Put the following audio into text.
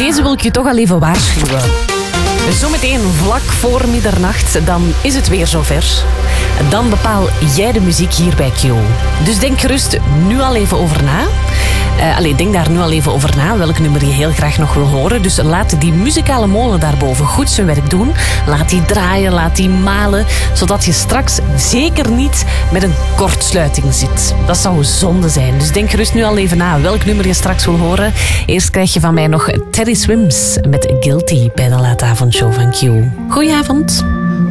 deze wil ik je toch al even waarschuwen. Zometeen vlak voor middernacht, dan is het weer zover. Dan bepaal jij de muziek hier bij Q. Dus denk gerust nu al even over na. Denk daar nu al even over na, welk nummer je heel graag nog wil horen. Dus laat die muzikale molen daarboven goed zijn werk doen. Laat die draaien, laat die malen, zodat je straks zeker niet met een kortsluiting zit. Dat zou zonde zijn. Dus denk gerust nu al even na welk nummer je straks wil horen. Eerst krijg je van mij nog Teddy Swims met Guilty bij de Laatavondshow van Q. Goedenavond.